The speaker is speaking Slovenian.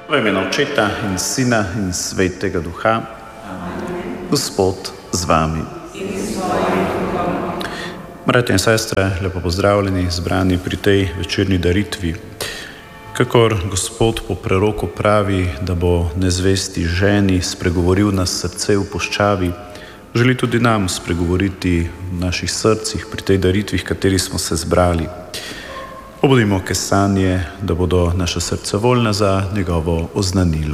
V imenu Očeta in Sina in Svetega Duha. Gospod z vami. Bratje in sestre, lepo pozdravljeni, zbrani pri tej večerni daritvi. Kakor Gospod po preroku pravi, da bo nezvesti ženi spregovoril na srce v puščavi, želi tudi nam spregovoriti v naših srcih pri tej daritvi, v kateri smo se zbrali. Obudimo kesanje, da bodo naša srca voljna za njegovo oznanilo.